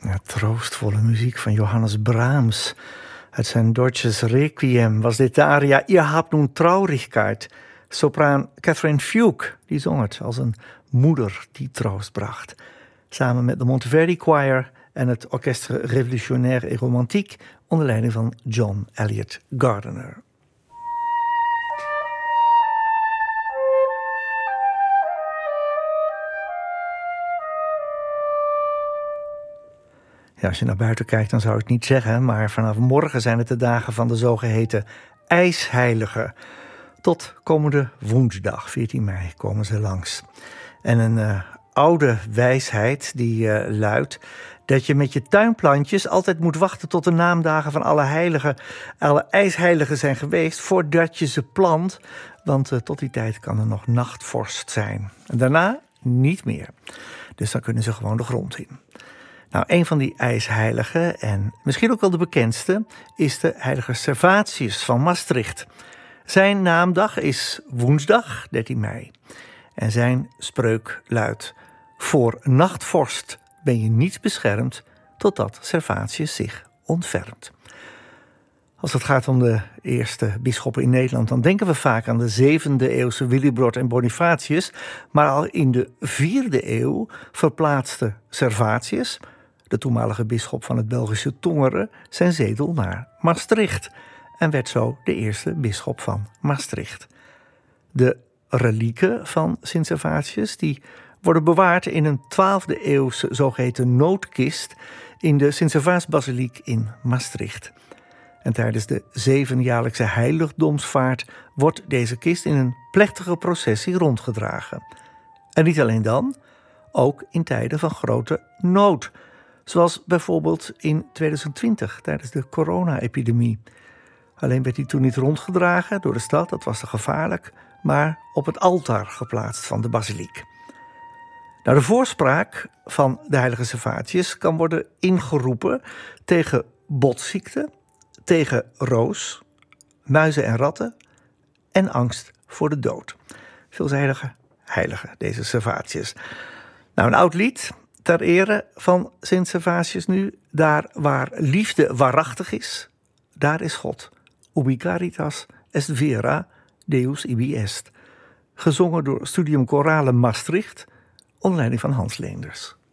Ja, troostvolle muziek van Johannes Brahms. Uit zijn Deutsches Requiem was dit de aria Ihr habt nun Traurigkeit. Sopraan Catherine Fugue, die zong het als een moeder die troost bracht. Samen met de Monteverdi Choir en het Orchestre Révolutionnaire et Romantique onder leiding van John Eliot Gardiner. Ja, als je naar buiten kijkt, dan zou ik het niet zeggen, maar vanaf morgen zijn het de dagen van de zogeheten ijsheiligen. Tot komende woensdag, 14 mei, komen ze langs. En een oude wijsheid die luidt dat je met je tuinplantjes altijd moet wachten tot de naamdagen van alle ijsheiligen zijn geweest voordat je ze plant. Want tot die tijd kan er nog nachtvorst zijn. En daarna niet meer. Dus dan kunnen ze gewoon de grond in. Nou, een van die ijsheiligen, en misschien ook wel de bekendste, is de heilige Servatius van Maastricht. Zijn naamdag is woensdag 13 mei. En zijn spreuk luidt: voor nachtvorst ben je niet beschermd totdat Servatius zich ontfermt. Als het gaat om de eerste bisschoppen in Nederland, dan denken we vaak aan de 7e eeuwse Willibrord en Bonifatius. Maar al in de 4e eeuw verplaatste Servatius, de toenmalige bisschop van het Belgische Tongeren, zijn zetel naar Maastricht en werd zo de eerste bisschop van Maastricht. De relieken van Sint Servatius die worden bewaard in een 12e eeuwse zogeheten noodkist in de Sint Servaasbasiliek in Maastricht. En tijdens de 7-jaarlijkse heiligdomsvaart wordt deze kist in een plechtige processie rondgedragen. En niet alleen dan, ook in tijden van grote nood. Zoals bijvoorbeeld in 2020 tijdens de corona-epidemie. Alleen werd hij toen niet rondgedragen door de stad, dat was te gevaarlijk, maar op het altaar geplaatst van de basiliek. Nou, de voorspraak van de heilige Servatius kan worden ingeroepen tegen botziekten, tegen roos, muizen en ratten en angst voor de dood. Veelzijdige heilige, deze Servatius. Nou, een oud lied ter ere van Sint Servatius nu. Daar waar liefde waarachtig is, daar is God. Ubi caritas est vera, Deus ibi est. Gezongen door Studium Chorale Maastricht onder leiding van Hans Leenders.